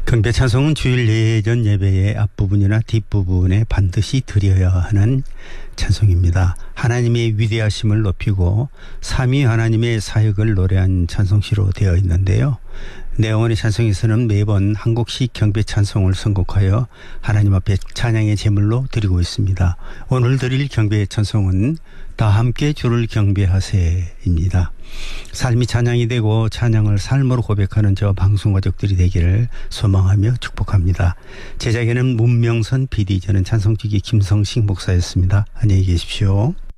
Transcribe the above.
경배 찬송은 주일 예전 예배의 앞부분이나 뒷부분에 반드시 드려야 하는 찬송입니다. 하나님의 위대하심을 높이고 삼위 하나님의 사역을 노래한 찬송시로 되어 있는데요. 내원의 찬송에서는 매번 한 곡씩 경배 찬송을 선곡하여 하나님 앞에 찬양의 제물로 드리고 있습니다. 오늘 드릴 경배 찬송은 다 함께 주를 경배하세입니다. 삶이 찬양이 되고 찬양을 삶으로 고백하는 저 방송 가족들이 되기를 소망하며 축복합니다. 제작에는 문명선 PD, 저는 찬송지기 김성식 목사였습니다. 안녕히 계십시오.